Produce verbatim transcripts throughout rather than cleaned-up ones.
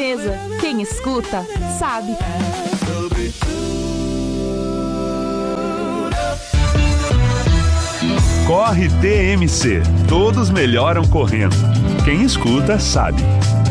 certeza, quem escuta, sabe. Corre T M C. Todos melhoram correndo. Quem escuta, sabe.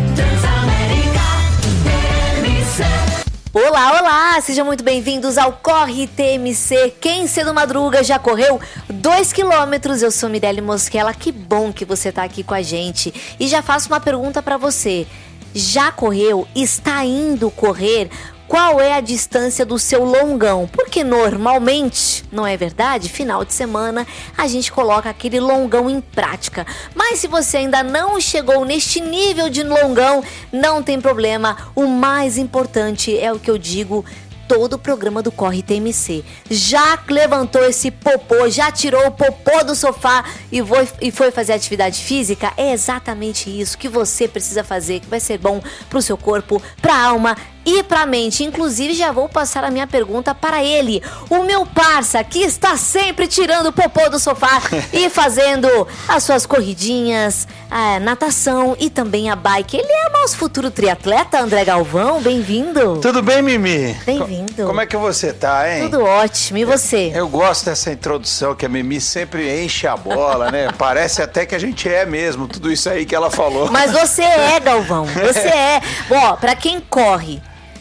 Olá, olá! Sejam muito bem-vindos ao Corre T M C. Quem cedo madruga já correu dois quilômetros. Eu sou Mirelle Mosquela. Que bom que você tá aqui com a gente. E já faço uma pergunta pra você. Já correu? Está indo correr? Qual é a distância do seu longão? Porque normalmente, não é verdade? Final de semana a gente coloca aquele longão em prática. Mas se você ainda não chegou neste nível de longão, não tem problema. O mais importante é o que eu digo todo o programa do Corre T M C. Já levantou esse popô, já tirou o popô do sofá e foi, e foi fazer atividade física? É exatamente isso que você precisa fazer, que vai ser bom pro seu corpo, pra alma e pra mente. Inclusive, já vou passar a minha pergunta para ele, o meu parça, que está sempre tirando o popô do sofá e fazendo as suas corridinhas, a natação e também a bike. Ele é o nosso futuro triatleta, André Galvão. Bem-vindo. Tudo bem, Mimi? Bem-vindo. Como é que você tá, hein? Tudo ótimo. E você? Eu, eu gosto dessa introdução que a Mimi sempre enche a bola, né? Parece até que a gente é mesmo, tudo isso aí que ela falou. Mas você é, Galvão. Você é. Bom, pra quem corre,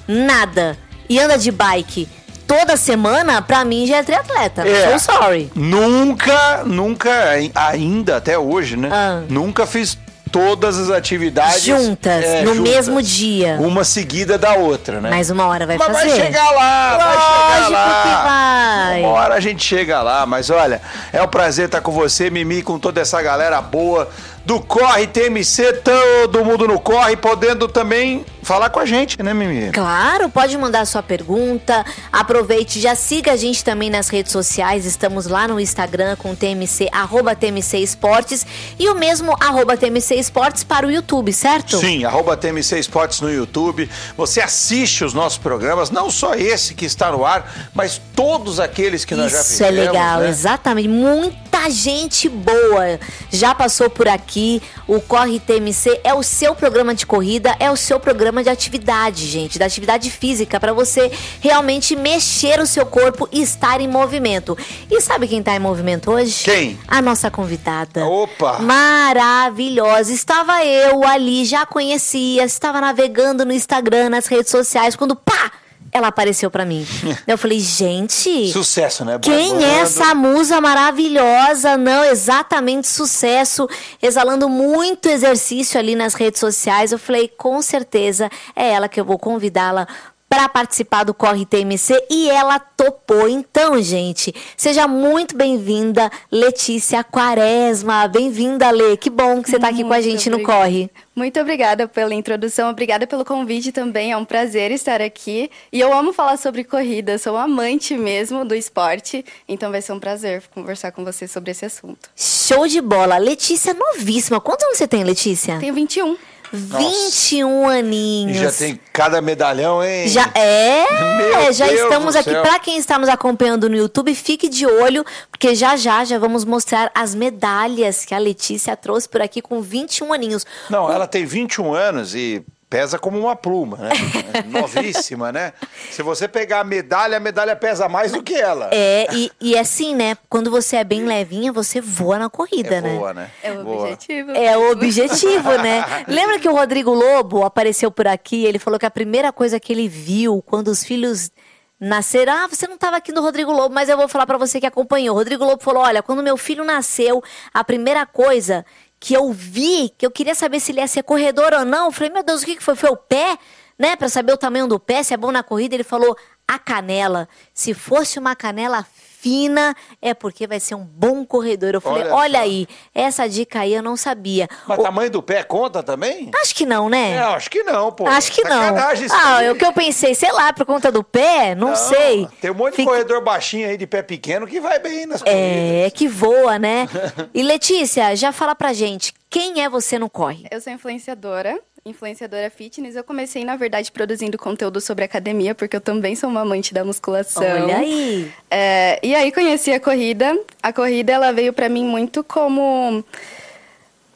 nada e anda de bike toda semana, pra mim já é triatleta. É, So sorry. Nunca, nunca, ainda até hoje, né? Ah. Nunca fiz todas as atividades Juntas, é, no juntas, mesmo dia. Uma seguida da outra, né? Mais uma hora vai Mas fazer. vai chegar lá, vai chegar Lógico lá. que vai. Uma hora a gente chega lá, mas olha, é um prazer estar com você, Mimi, com toda essa galera boa do Corre T M C, todo mundo no Corre, podendo também falar com a gente, né, Mimi? Claro, pode mandar sua pergunta, aproveite, já siga a gente também nas redes sociais, estamos lá no Instagram com T M C, arroba T M C Esportes e o mesmo arroba T M C Esportes para o YouTube, certo? Sim, arroba T M C Esportes no YouTube, você assiste os nossos programas, não só esse que está no ar, mas todos aqueles que nós já fizemos. Isso é legal, né? Exatamente, muita gente boa já passou por aqui. O Corre T M C é o seu programa de corrida, é o seu programa de atividade, gente, da atividade física, para você realmente mexer o seu corpo e estar em movimento. E sabe quem tá em movimento hoje? Quem? A nossa convidada. Opa! Maravilhosa. Estava eu ali, já conhecia, estava navegando no Instagram, nas redes sociais, quando pá! Ela apareceu pra mim. Eu falei, gente... Sucesso, né? Quem Barbando. é essa musa maravilhosa? Não, exatamente, sucesso. Exalando muito exercício ali nas redes sociais. Eu falei, com certeza é ela que eu vou convidá-la para participar do Corre T M C e ela topou. Então, gente, seja muito bem-vinda, Letícia Quaresma. Bem-vinda, Lê. Que bom que você está aqui com a gente no Corre. Muito obrigada pela introdução, obrigada pelo convite também, é um prazer estar aqui. E eu amo falar sobre corrida, sou amante mesmo do esporte, então vai ser um prazer conversar com você sobre esse assunto. Show de bola. Letícia, novíssima. Quantos anos você tem, Letícia? Tenho vinte e um. vinte e um aninhos. E já tem cada medalhão, hein? Já é, Meu já Deus estamos do aqui. céu. Para quem está nos acompanhando no YouTube, fique de olho, porque já já já vamos mostrar as medalhas que a Letícia trouxe por aqui com vinte e um aninhos. Não, ela tem vinte e um anos e pesa como uma pluma, né? É novíssima, né? Se você pegar a medalha, a medalha pesa mais do que ela. É, e, e assim, né? Quando você é bem levinha, você voa na corrida, É né? boa, né? É o Boa. objetivo. É o objetivo, né? Lembra que o Rodrigo Lobo apareceu por aqui? Ele falou que a primeira coisa que ele viu quando os filhos nasceram... Ah, você não estava aqui no Rodrigo Lobo, mas eu vou falar para você que acompanhou. O Rodrigo Lobo falou, olha, quando meu filho nasceu, a primeira coisa que eu vi, que eu queria saber se ele ia ser corredor ou não, eu falei, meu Deus, o que que foi? Foi o pé? Né? Para saber o tamanho do pé, se é bom na corrida. Ele falou, a canela. Se fosse uma canela fina, é porque vai ser um bom corredor. Eu falei, Olha olha só. aí, essa dica aí eu não sabia. Mas O- tamanho do pé conta também? Acho que não, né? É, acho que não, pô. Acho que não. Sacanagem isso Ah, aí. é o que eu pensei, sei lá, por conta do pé, não, Não, sei. Tem um monte de Fica- corredor baixinho aí de pé pequeno que vai bem nas corridas. É, que voa, né? E Letícia, já fala pra gente, quem é você no Corre? Eu sou influenciadora, influenciadora fitness. Eu comecei, na verdade, produzindo conteúdo sobre academia, porque eu também sou uma amante da musculação. Olha aí. É, e aí conheci a corrida. A corrida, ela veio pra mim muito como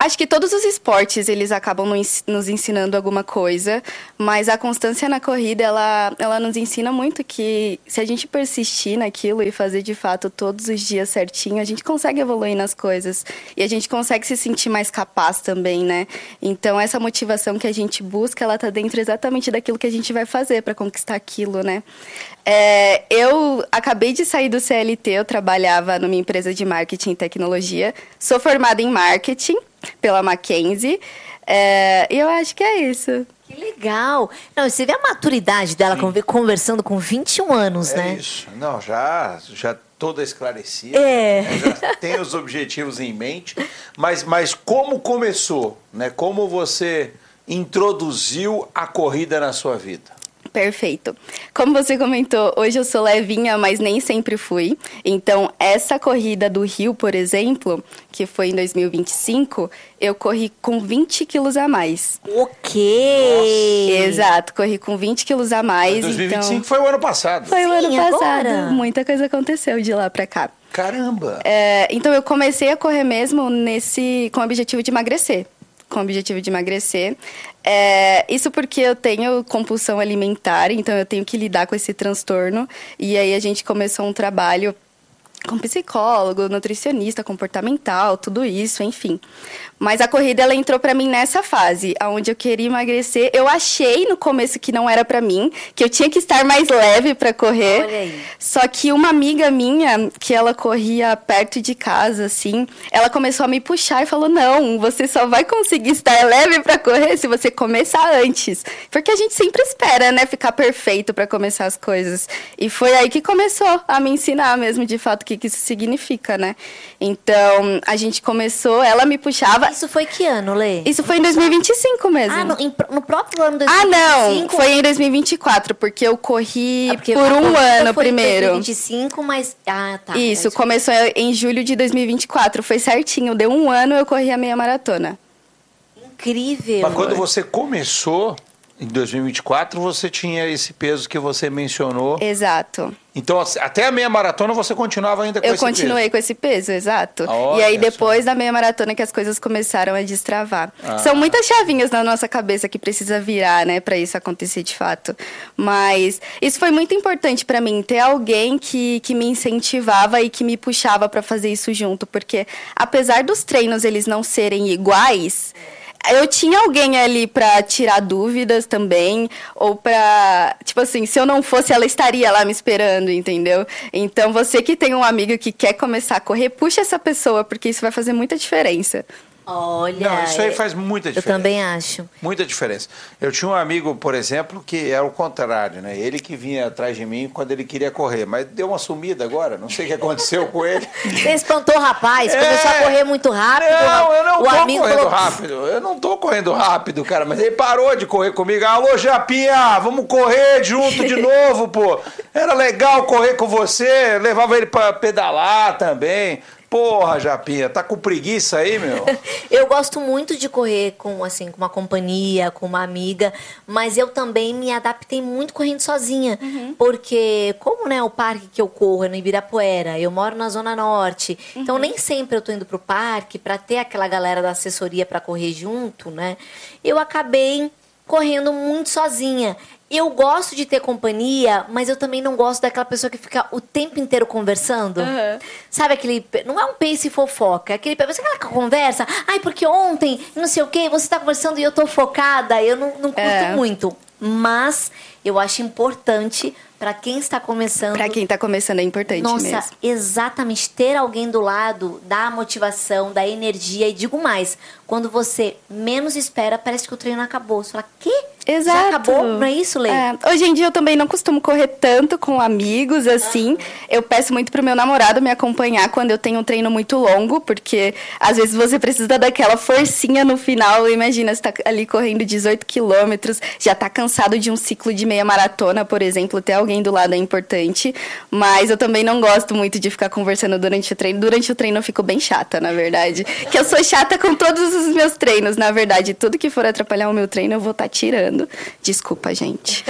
Acho que todos os esportes, eles acabam nos ensinando alguma coisa, mas a constância na corrida, ela, ela nos ensina muito que se a gente persistir naquilo e fazer de fato todos os dias certinho, a gente consegue evoluir nas coisas e a gente consegue se sentir mais capaz também, né? Então, essa motivação que a gente busca, ela tá dentro exatamente daquilo que a gente vai fazer para conquistar aquilo, né? É, eu acabei de sair do C L T, eu trabalhava numa empresa de marketing e tecnologia, sou formada em marketing pela Mackenzie, é, e eu acho que é isso. Que legal! Não, você vê a maturidade dela Sim. conversando com vinte e um anos, é né? É isso. Não, já, já toda esclarecida. É. Né? Já tem os objetivos em mente. Mas, mas como começou? Né? Como você introduziu a corrida na sua vida? Perfeito. Como você comentou, hoje eu sou levinha, mas nem sempre fui. Então, essa corrida do Rio, por exemplo, que foi em dois mil e vinte e cinco, eu corri com vinte quilos a mais. O quê? Nossa. Exato, corri com vinte quilos a mais. Mas dois mil e vinte e cinco então... foi o ano passado. Foi Sim, o ano passado. Agora. Muita coisa aconteceu de lá pra cá. Caramba! É, então, eu comecei a correr mesmo nesse, com o objetivo de emagrecer. Com o objetivo de emagrecer. É, isso porque eu tenho compulsão alimentar, então eu tenho que lidar com esse transtorno. E aí a gente começou um trabalho com psicólogo, nutricionista, comportamental, tudo isso, enfim. Mas a corrida, ela entrou pra mim nessa fase, onde eu queria emagrecer. Eu achei no começo que não era pra mim, que eu tinha que estar mais leve pra correr. Olha aí. Só que uma amiga minha, que ela corria perto de casa, assim, ela começou a me puxar e falou, não, você só vai conseguir estar leve pra correr se você começar antes. Porque a gente sempre espera, né, ficar perfeito pra começar as coisas. E foi aí que começou a me ensinar mesmo, de fato, o que, que isso significa, né? Então, a gente começou, ela me puxava. Isso foi que ano, Lê? Isso foi em dois mil e vinte e cinco mesmo. Ah, no, em, no próprio ano de dois Ah, mil e vinte e cinco? não, foi em dois mil e vinte e quatro, porque eu corri Ah, porque por a um corrida ano foi primeiro. Em dois mil e vinte e cinco, mas... Ah, tá. Isso, é começou em julho de dois mil e vinte e quatro, foi certinho, deu um ano eu corri a meia maratona. Incrível. Mas quando você começou, em dois mil e vinte e quatro, você tinha esse peso que você mencionou. Exato. Então, até a meia maratona você continuava ainda com Eu esse peso? Eu continuei com esse peso, exato. Olha e aí depois só. da meia maratona que as coisas começaram a destravar. Ah. São muitas chavinhas na nossa cabeça que precisa virar, né, pra isso acontecer de fato. Mas isso foi muito importante pra mim, ter alguém que, que me incentivava e que me puxava pra fazer isso junto. Porque apesar dos treinos eles não serem iguais... Eu tinha alguém ali pra tirar dúvidas também, ou pra... Tipo assim, se eu não fosse, ela estaria lá me esperando, entendeu? Então, você que tem um amigo que quer começar a correr, puxa essa pessoa, porque isso vai fazer muita diferença. Olha... Não, isso aí faz muita diferença. Eu também acho. Muita diferença. Eu tinha um amigo, por exemplo, que era o contrário, né? Ele que vinha atrás de mim quando ele queria correr, mas deu uma sumida agora, não sei o que aconteceu com ele. Você espantou o rapaz, É... começou a correr muito rápido. Não, eu não o tô amigo correndo falou... rápido, eu não tô correndo rápido, cara, mas ele parou de correr comigo. Alô, Japinha, vamos correr junto de novo, pô. Era legal correr com você, levava ele pra pedalar também. Porra, Japinha, tá com preguiça aí, meu? Eu gosto muito de correr com, assim, com uma companhia, com uma amiga, mas eu também me adaptei muito correndo sozinha. Uhum. Porque, como, né, o parque que eu corro é no Ibirapuera, eu moro na Zona Norte, uhum. então nem sempre eu tô indo pro parque pra ter aquela galera da assessoria pra correr junto, né? Eu acabei correndo muito sozinha. Eu gosto de ter companhia, mas eu também não gosto daquela pessoa que fica o tempo inteiro conversando. Uhum. Sabe aquele... Não é um pace fofoca, é aquele... Sabe aquela conversa? Ai, porque ontem, não sei o quê, você tá conversando e eu tô focada. Eu não, não curto é. muito. Mas eu acho importante para quem está começando... Para quem está começando é importante Nossa, mesmo. Nossa, exatamente. Ter alguém do lado dá motivação, dá energia. E digo mais, quando você menos espera, parece que o treino acabou. Você fala, quê? Exato. Já acabou? Não é isso, Lê? É. Hoje em dia eu também não costumo correr tanto com amigos, assim. Ah. Eu peço muito pro meu namorado me acompanhar quando eu tenho um treino muito longo, porque às vezes você precisa daquela forcinha no final. Imagina, você tá ali correndo dezoito quilômetros, já tá cansado de um ciclo de meia maratona, por exemplo, ter alguém do lado é importante. Mas eu também não gosto muito de ficar conversando durante o treino. Durante o treino eu fico bem chata, na verdade. Que eu sou chata com todos os meus treinos, na verdade. Tudo que for atrapalhar o meu treino, eu vou estar tá tirando. Desculpa, gente.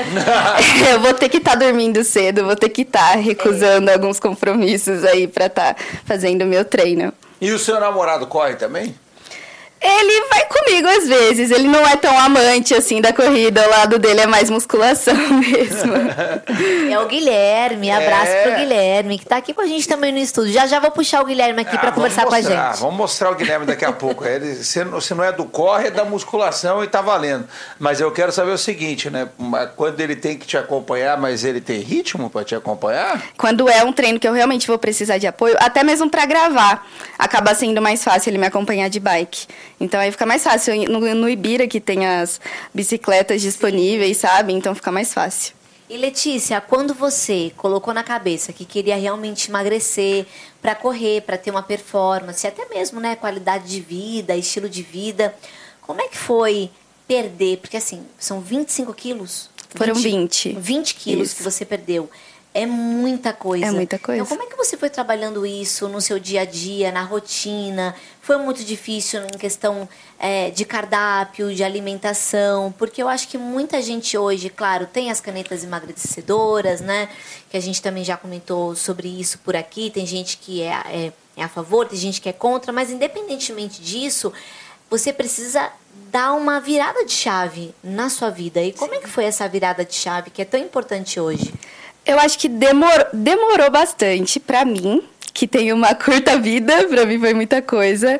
Eu vou ter que estar tá dormindo cedo, vou ter que estar tá recusando é. alguns compromissos aí pra estar tá fazendo o meu treino. E o seu namorado corre também? Ele vai comigo às vezes, ele não é tão amante assim da corrida, o lado dele é mais musculação mesmo. É o Guilherme, abraço É. pro Guilherme, que tá aqui com a gente também no estúdio. Já já vou puxar o Guilherme aqui Ah, pra vamos conversar com a mostrar, gente. Vamos mostrar o Guilherme daqui a pouco. Ele, se, se não é do corre, é da musculação e tá valendo. Mas eu quero saber o seguinte, né? Quando ele tem que te acompanhar, mas ele tem ritmo pra te acompanhar? Quando é um treino que eu realmente vou precisar de apoio, até mesmo pra gravar, acaba sendo mais fácil ele me acompanhar de bike. Então aí fica mais fácil. No, no Ibira que tem as bicicletas disponíveis, sabe? Então fica mais fácil. E Letícia, quando você colocou na cabeça que queria realmente emagrecer pra correr, pra ter uma performance, até mesmo, né, qualidade de vida, estilo de vida, como é que foi perder? Porque assim, são vinte e cinco quilos? Foram vinte. vinte quilos Isso. que você perdeu. É muita coisa. É muita coisa. Então, como é que você foi trabalhando isso no seu dia a dia, na rotina? Foi muito difícil em questão é, de cardápio, de alimentação? Porque eu acho que muita gente hoje, claro, tem as canetas emagrecedoras, né? Que a gente também já comentou sobre isso por aqui. Tem gente que é, é, é a favor, tem gente que é contra. Mas, independentemente disso, você precisa dar uma virada de chave na sua vida. E como é que foi essa virada de chave que é tão importante hoje? Eu acho que demor, demorou bastante pra mim, que tem uma curta vida, pra mim foi muita coisa.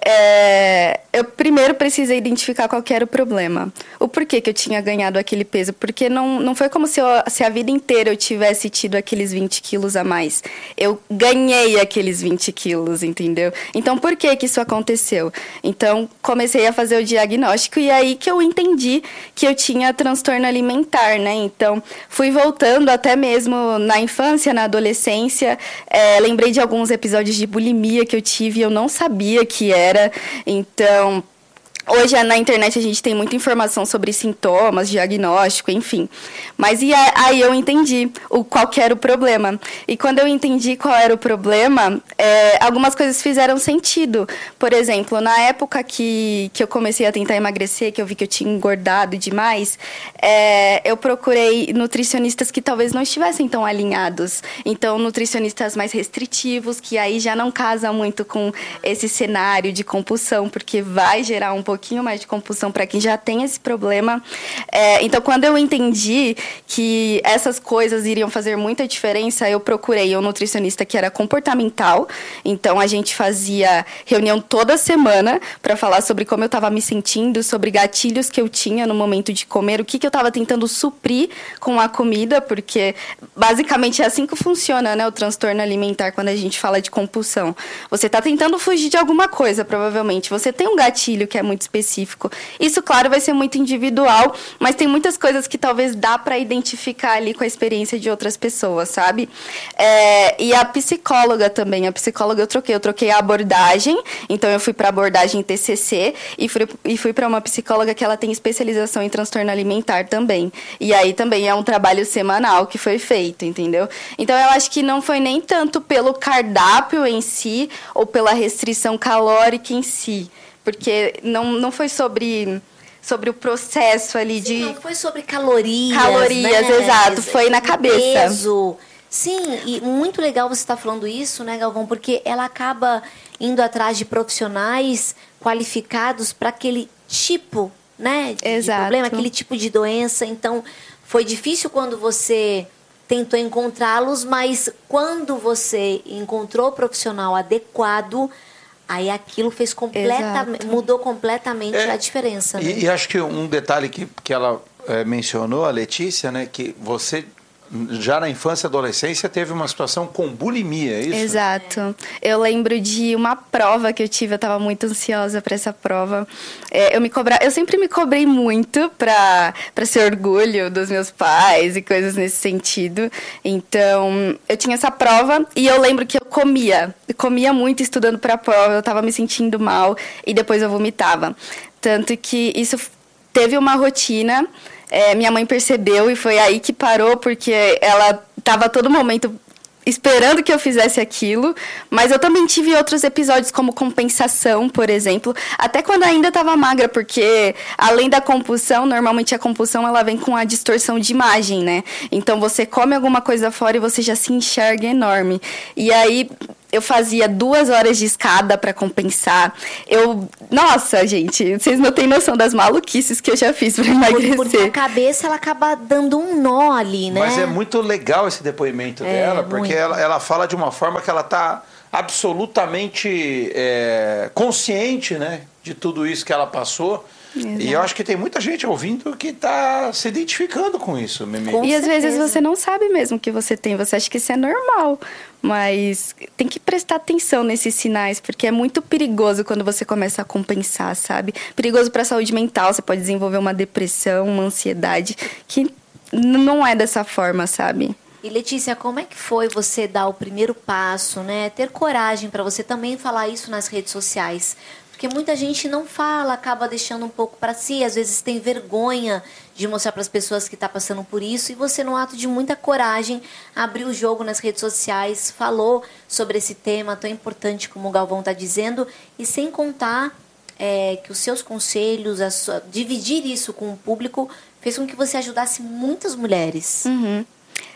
É, eu primeiro precisei identificar qual que era o problema. O porquê que eu tinha ganhado aquele peso. Porque não, não foi como se, eu, se a vida inteira eu tivesse tido aqueles vinte quilos a mais. Eu ganhei aqueles vinte quilos, entendeu? Então, por que que isso aconteceu? Então, comecei a fazer o diagnóstico e aí que eu entendi que eu tinha transtorno alimentar, né? Então, fui voltando até mesmo na infância, na adolescência. É, lembrei de alguns episódios de bulimia que eu tive e eu não sabia que era. Então, hoje na internet a gente tem muita informação sobre sintomas, diagnóstico, enfim. Mas e aí eu entendi o, qual que era o problema. E quando eu entendi qual era o problema, é, algumas coisas fizeram sentido. Por exemplo, na época que, que eu comecei a tentar emagrecer, que eu vi que eu tinha engordado demais, é, eu procurei nutricionistas que talvez não estivessem tão alinhados. Então, nutricionistas mais restritivos, que aí já não casa muito com esse cenário de compulsão, porque vai gerar um pouquinho mais de compulsão para quem já tem esse problema. É, então, quando eu entendi que essas coisas iriam fazer muita diferença, eu procurei um nutricionista que era comportamental. Então, a gente fazia reunião toda semana para falar sobre como eu estava me sentindo, sobre gatilhos que eu tinha no momento de comer, o que, que eu estava tentando suprir com a comida, porque basicamente é assim que funciona, né, o transtorno alimentar quando a gente fala de compulsão. Você está tentando fugir de alguma coisa, provavelmente. Você tem um gatilho que é muito específico. Isso, claro, vai ser muito individual, mas tem muitas coisas que talvez dá para identificar ali com a experiência de outras pessoas, sabe? É, e a psicóloga também. A psicóloga eu troquei. Eu troquei a abordagem, então eu fui para abordagem T C C e fui, e fui para uma psicóloga que ela tem especialização em transtorno alimentar também. E aí também é um trabalho semanal que foi feito, entendeu? Então eu acho que não foi nem tanto pelo cardápio em si ou pela restrição calórica em si. Porque não, não foi sobre, sobre o processo ali Sim, de... não foi sobre calorias, Calorias, né? exato. Foi na cabeça. Peso. Sim, e muito legal você estar falando isso, né, Galvão? Porque ela acaba indo atrás de profissionais qualificados para aquele tipo, né, de, de problema, aquele tipo de doença. Então, foi difícil quando você tentou encontrá-los, mas quando você encontrou o profissional adequado, aí aquilo fez completamente, mudou completamente É, a diferença, né? E, e acho que um detalhe que, que ela é, mencionou, a Letícia, né, que você já na infância e adolescência teve uma situação com bulimia, é isso? Exato. Eu lembro de uma prova que eu tive, eu estava muito ansiosa para essa prova. É, eu, me cobra... eu sempre me cobrei muito para para ser orgulho dos meus pais e coisas nesse sentido. Então, eu tinha essa prova e eu lembro que eu comia. Eu comia muito estudando para a prova, eu estava me sentindo mal e depois eu vomitava. Tanto que isso teve uma rotina. É, minha mãe percebeu e foi aí que parou, porque ela estava a todo momento esperando que eu fizesse aquilo, mas eu também tive outros episódios como compensação, por exemplo, até quando ainda estava magra, porque além da compulsão, normalmente a compulsão ela vem com a distorção de imagem, né? Então você come alguma coisa fora e você já se enxerga enorme. E aí eu fazia duas horas de escada para compensar. Eu, nossa, gente, vocês não têm noção das maluquices que eu já fiz para emagrecer. Porque a cabeça, ela acaba dando um nó ali, né? Mas é muito legal esse depoimento É, dela, porque ela, ela fala de uma forma que ela está absolutamente é, consciente, né, de tudo isso que ela passou. Exato. E eu acho que tem muita gente ouvindo que está se identificando com isso, Mimi. Com E às vezes certeza. você não sabe mesmo que você tem, você acha que isso é normal. Mas tem que prestar atenção nesses sinais, porque é muito perigoso quando você começa a compensar, sabe? Perigoso para a saúde mental, você pode desenvolver uma depressão, uma ansiedade, que não é dessa forma, sabe? E Letícia, como é que foi você dar o primeiro passo, né? Ter coragem para você também falar isso nas redes sociais? Porque muita gente não fala, acaba deixando um pouco para si, às vezes tem vergonha de mostrar para as pessoas que está passando por isso, e você, num ato de muita coragem, abriu o jogo nas redes sociais, falou sobre esse tema tão importante como o Galvão está dizendo, e sem contar é, que os seus conselhos, a sua, dividir isso com o público, fez com que você ajudasse muitas mulheres. Uhum.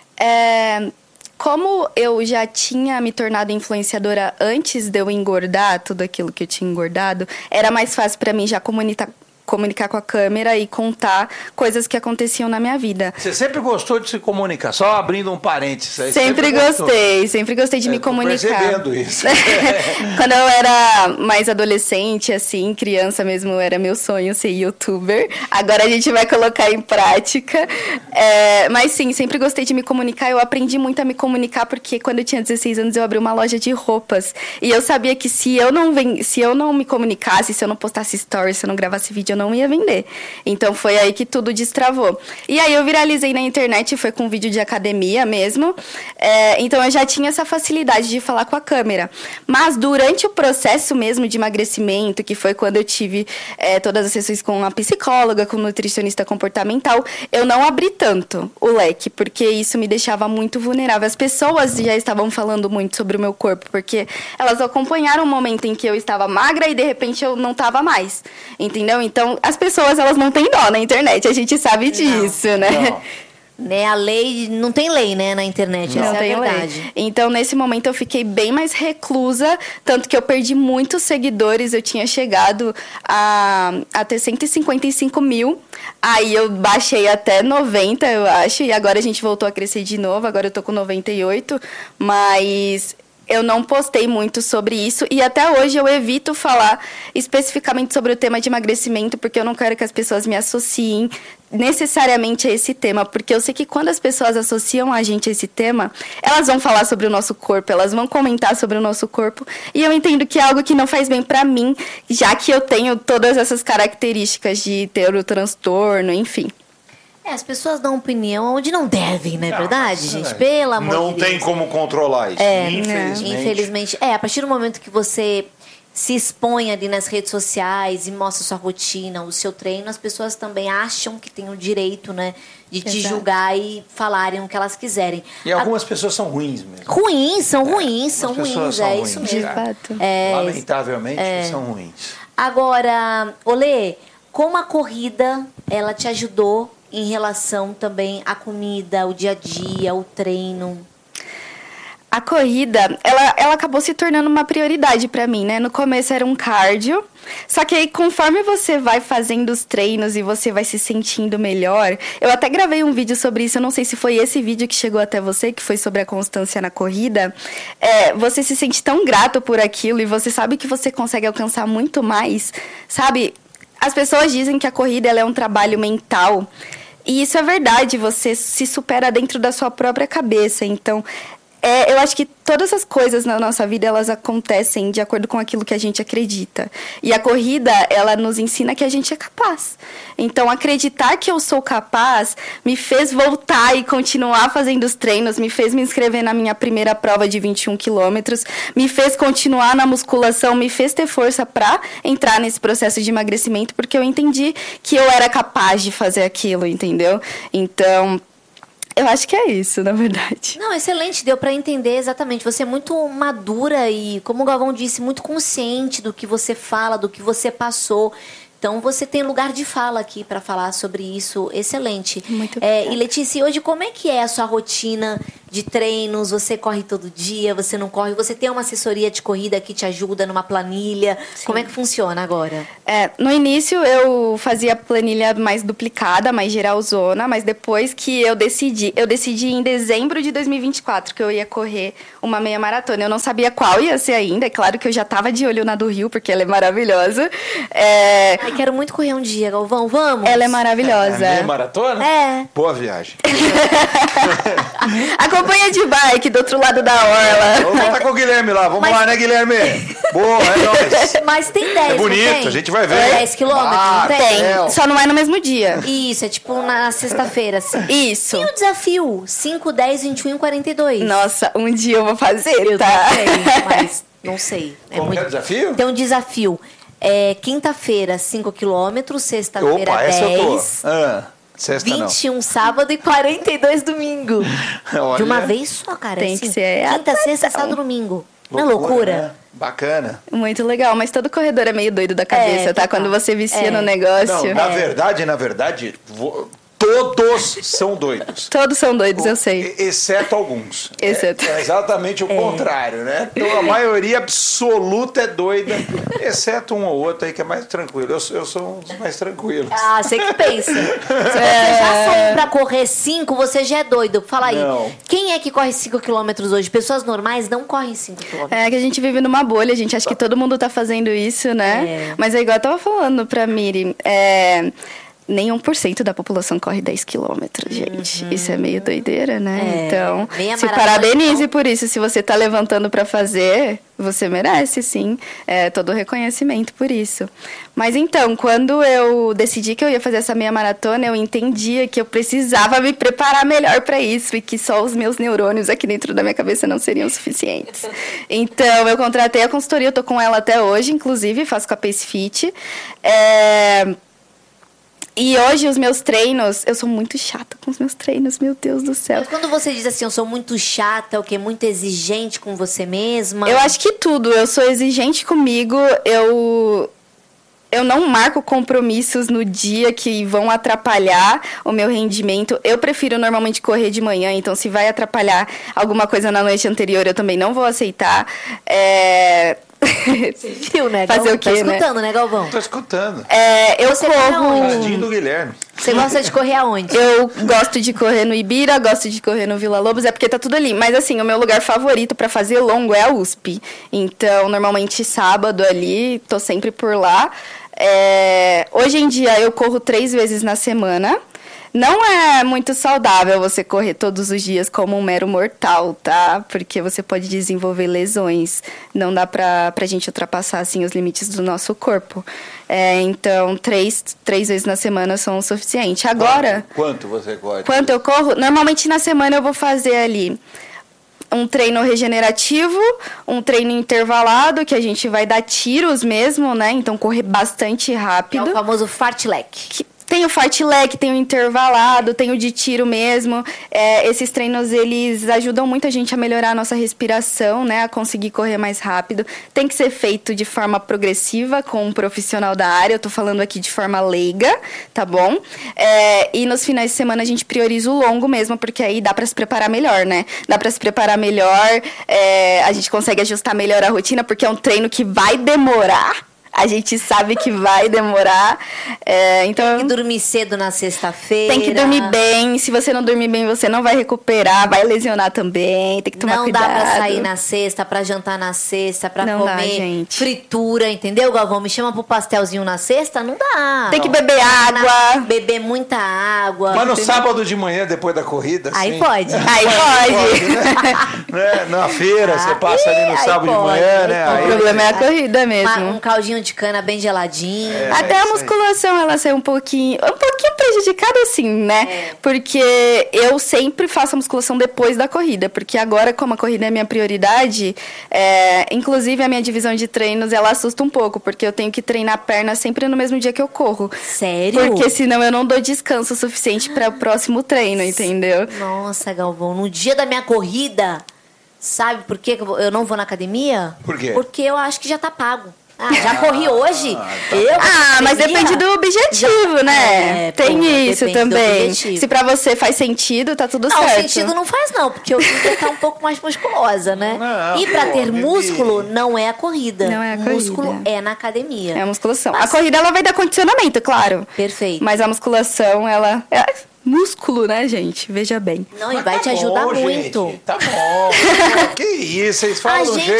É... Como eu já tinha me tornado influenciadora antes de eu engordar tudo aquilo que eu tinha engordado, era mais fácil para mim já comunicar, comunicar com a câmera e contar coisas que aconteciam na minha vida. Você sempre gostou de se comunicar, só abrindo um parênteses. Aí, Sempre, sempre gostei, gostou. sempre gostei de É, me tô comunicar. percebendo isso. Quando eu era mais adolescente, assim, criança mesmo, era meu sonho ser youtuber. Agora a gente vai colocar em prática. É, mas sim, sempre gostei de me comunicar. Eu aprendi muito a me comunicar porque quando eu tinha dezesseis anos eu abri uma loja de roupas. E eu sabia que se eu não, ven... se eu não me comunicasse, se eu não postasse stories, se eu não gravasse vídeo, eu não ia vender. Então foi aí que tudo destravou. E aí eu viralizei na internet, foi com um vídeo de academia mesmo. É, então eu já tinha essa facilidade de falar com a câmera. Mas durante o processo mesmo de emagrecimento, que foi quando eu tive é, todas as sessões com a psicóloga, com o nutricionista comportamental, eu não abri tanto o leque, porque isso me deixava muito vulnerável. As pessoas já estavam falando muito sobre o meu corpo, porque elas acompanharam o momento em que eu estava magra e de repente eu não estava mais, entendeu? Então as pessoas, elas não têm dó na internet, a gente sabe disso, não, né? Não. Né, a lei, não tem lei, né, na internet, essa Não é tem a lei. verdade. Então, nesse momento, eu fiquei bem mais reclusa, tanto que eu perdi muitos seguidores. Eu tinha chegado a, a ter cento e cinquenta e cinco mil. Aí eu baixei até noventa, eu acho, e agora a gente voltou a crescer de novo. Agora eu tô com noventa e oito, mas eu não postei muito sobre isso e até hoje eu evito falar especificamente sobre o tema de emagrecimento, porque eu não quero que as pessoas me associem necessariamente a esse tema, porque eu sei que quando as pessoas associam a gente a esse tema, elas vão falar sobre o nosso corpo, elas vão comentar sobre o nosso corpo, e eu entendo que é algo que não faz bem pra mim, já que eu tenho todas essas características de ter o transtorno, enfim. É, as pessoas dão opinião onde não devem, não é Não, verdade, mas, gente? é, Pelo amor Não de Deus. tem como controlar isso, É, infelizmente. Infelizmente. É, a partir do momento que você se expõe ali nas redes sociais e mostra sua rotina, o seu treino, as pessoas também acham que têm o direito, né, de te Exato. julgar e falarem o que elas quiserem. E algumas pessoas são ruins mesmo. Ruins, são ruins, são Algumas pessoas ruins, são é ruins, isso De mesmo. cara. fato. É, Lamentavelmente, são ruins. agora, Olê, como a corrida, ela te ajudou em relação também à comida, ao dia a dia, ao treino? A corrida, ela, ela acabou se tornando uma prioridade pra mim, né? No começo era um cardio, só que aí conforme você vai fazendo os treinos e você vai se sentindo melhor, eu até gravei um vídeo sobre isso, eu não sei se foi esse vídeo que chegou até você, que foi sobre a constância na corrida, é, você se sente tão grato por aquilo e você sabe que você consegue alcançar muito mais, sabe? As pessoas dizem que a corrida ela é um trabalho mental, e isso é verdade, você se supera dentro da sua própria cabeça, então... É, eu acho que todas as coisas na nossa vida, elas acontecem de acordo com aquilo que a gente acredita. E a corrida, ela nos ensina que a gente é capaz. Então, acreditar que eu sou capaz me fez voltar e continuar fazendo os treinos, me fez me inscrever na minha primeira prova de vinte e um quilômetros, me fez continuar na musculação, me fez ter força para entrar nesse processo de emagrecimento, porque eu entendi que eu era capaz de fazer aquilo, entendeu? Então... eu acho que é isso, na verdade. Não, excelente, deu pra entender exatamente. Você é muito madura e, como o Galvão disse, muito consciente do que você fala, do que você passou. Então, você tem lugar de fala aqui pra falar sobre isso. Excelente. Muito é, obrigada. E, Letícia, hoje como é que é a sua rotina de treinos? Você corre todo dia? Você não corre? Você tem uma assessoria de corrida que te ajuda numa planilha? Sim. Como é que funciona agora? É, no início eu fazia planilha mais duplicada, mais geralzona, mas depois que eu decidi, eu decidi em dezembro de dois mil e vinte e quatro que eu ia correr uma meia maratona. Eu não sabia qual ia ser ainda, é claro que eu já tava de olho na do Rio, porque ela é maravilhosa. É... Ai, quero muito correr um dia, Galvão, vamos? Ela é maravilhosa. É, é meia maratona? É. Boa viagem. Acompanha de bike do outro lado da orla. Vamos voltar com o Guilherme lá, vamos Mas... lá, né, Guilherme? Boa, é nóis. Mas tem dez, É bonito, não tem? a gente vai ver. dez quilômetros, Ah, não tem? Tem, só não é no mesmo dia. Isso, é tipo na sexta-feira, assim. Isso. E o desafio? cinco, dez, vinte e um e quarenta e dois. Nossa, um dia eu vou fazer, Eu tá? não sei, mas não sei. É Como muito... é o desafio? Tem um desafio. É, quinta-feira, cinco quilômetros. Sexta-feira, Opa, essa eu tô. dez. Ah, sexta não. vinte e um sábado e quarenta e dois domingo. Olha. De uma vez só, cara. Tem assim, que ser Quinta, atração. sexta, sábado, domingo. Não é loucura? Né? Bacana. Muito legal, mas todo corredor é meio doido da cabeça, É, tá? tá. Quando você vicia É. no Não, negócio. na verdade, na verdade, vo- todos são doidos. Todos são doidos, eu sei. E- Exceto alguns. Exceto. É, é exatamente o contrário, né? Então a maioria absoluta é doida, exceto um ou outro aí que é mais tranquilo. Eu, sou- eu sou um dos mais tranquilos. Ah, você que pensa. Se você já saiu pra correr cinco, você já é doido. Fala aí. Não. Quem é que corre cinco quilômetros hoje? Pessoas normais não correm cinco quilômetros. É que a gente vive numa bolha, a gente acha que todo mundo tá fazendo isso, né? É. Mas é igual eu tava falando pra Miri, é... nem um por cento da população corre dez quilômetros, gente. Isso é meio doideira, né? É, Então, meia se maratona, parabenize então. por isso. Se você tá levantando pra fazer, você merece, sim, é, todo o reconhecimento por isso. Mas então, quando eu decidi que eu ia fazer essa meia maratona, eu entendia que eu precisava me preparar melhor pra isso e que só os meus neurônios aqui dentro da minha cabeça não seriam suficientes. Então, eu contratei a consultoria, eu tô com ela até hoje, inclusive, faço com a Pace Fit. É... E hoje os meus treinos, eu sou muito chata com os meus treinos, meu Deus do céu. Mas quando você diz assim, eu sou muito chata, o que? Muito exigente com você mesma? Eu acho que tudo, eu sou exigente comigo, eu... Eu não marco compromissos no dia que vão atrapalhar o meu rendimento. Eu prefiro normalmente correr de manhã, então se vai atrapalhar alguma coisa na noite anterior, eu também não vou aceitar. É... Viu, né, Fazer Galvão? o quê, Tá escutando, né, Galvão? Tô escutando. É, eu Você vai corro... aonde? Tadinho do Guilherme. Você gosta de correr aonde? Eu gosto de correr no Ibira, gosto de correr no Vila Lobos, é porque tá tudo ali. Mas assim, o meu lugar favorito pra fazer longo é a U S P. Então, normalmente sábado ali, tô sempre por lá. É... Hoje em dia eu corro três vezes na semana. Não é muito saudável você correr todos os dias como um mero mortal, tá? Porque você pode desenvolver lesões. Não dá pra, pra gente ultrapassar, assim, os limites do nosso corpo. É, então, três, três vezes na semana são o suficiente. Agora, Quanto, quanto você corre? quanto eu corro? Normalmente na semana eu vou fazer ali um treino regenerativo, um treino intervalado, que a gente vai dar tiros mesmo, né? Então, correr bastante É rápido. o famoso fartlek. Que- Tem o fartlek, tem o intervalado, tem o de tiro mesmo. É, esses treinos, eles ajudam muito a gente a melhorar a nossa respiração, né? A conseguir correr mais rápido. Tem que ser feito de forma progressiva com um profissional da área. Eu tô falando aqui de forma leiga, tá bom? É, e nos finais de semana a gente prioriza o longo mesmo, porque aí dá pra se preparar melhor, né? Dá pra se preparar melhor, é, a gente consegue ajustar melhor a rotina, porque é um treino que vai demorar. A gente sabe que vai demorar. É, então, Tem que dormir cedo na sexta-feira. tem que dormir bem. Se você não dormir bem, você não vai recuperar, vai lesionar também. Tem que tomar Não cuidado. dá pra sair na sexta, pra jantar na sexta, pra Não dá, comer gente. fritura, entendeu, Galvão? Me chama pro pastelzinho na sexta? Não dá. Tem que Não. beber água. Beber muita água. Mas no sábado de manhã, depois da corrida, Aí sim. pode. Aí pode. Né? Na feira, você passa ali no aí sábado de pode, manhã, aí né? pode. O Aí- problema é a corrida Uma- mesmo. um caldinho de cana bem geladinho. É. Até a isso aí. musculação, ela sai um pouquinho, um pouquinho prejudicada, assim, né? É. Porque eu sempre faço a musculação depois da corrida. Porque agora, como a corrida é minha prioridade, é, inclusive a minha divisão de treinos, ela assusta um pouco. Porque eu tenho que treinar a perna sempre no mesmo dia que eu corro. Sério? Porque senão eu não dou descanso suficiente para o próximo treino, entendeu? Nossa, Galvão, no dia da minha corrida, sabe por que que eu vou- eu não vou na academia? Por quê? Porque eu acho que já tá pago. Ah, já corri hoje? Ah, tá. Eu? Ah, mas academia? depende do objetivo, né? É, Tem pô, isso depende do também. objetivo. Se pra você faz sentido, tá tudo Não, certo. sentido não faz não, porque eu queria estar um pouco mais musculosa, né? Não, e pra pô, ter Bibi. músculo, não é a corrida. Não é a corrida. Músculo é na academia. É a musculação. Mas- A corrida, ela vai dar condicionamento, claro. Perfeito. Mas a musculação, ela... É músculo, né, gente? Veja bem. Não, e Mas vai tá te ajudar bom, muito. gente, tá bom. Pô, que isso, vocês falam A de um gente jeito